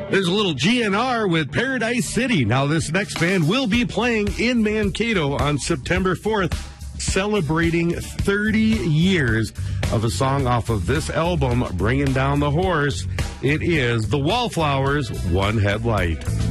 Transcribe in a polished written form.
There's a little GNR with Paradise City. Now, this next band will be playing in Mankato on September 4th, celebrating 30 years of a song off of this album, Bringing Down the Horse. It is The Wallflowers, One Headlight.